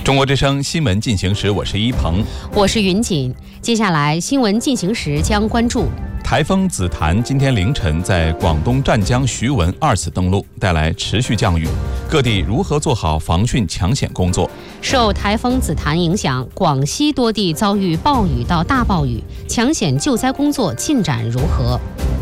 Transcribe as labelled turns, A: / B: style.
A: 中国之声新闻进行时，我是一鹏，
B: 我是云锦。接下来新闻进行时将关注
A: 台风紫檀今天凌晨在广东湛江徐闻2次登陆，带来持续降雨，各地如何做好防汛抢险工作？
B: 受台风紫檀影响，广西多地遭遇暴雨到大暴雨，抢险救灾工作进展如何？